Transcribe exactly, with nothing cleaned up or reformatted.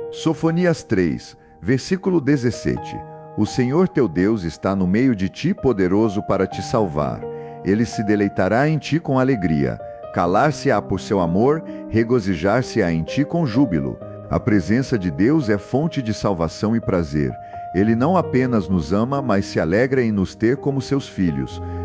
Sofonias três, versículo dezessete. O Senhor teu Deus está no meio de ti, poderoso para te salvar. Ele se deleitará em ti com alegria. Calar-se-á por seu amor, regozijar-se-á em ti com júbilo. A presença de Deus é fonte de salvação e prazer. Ele não apenas nos ama, mas se alegra em nos ter como seus filhos.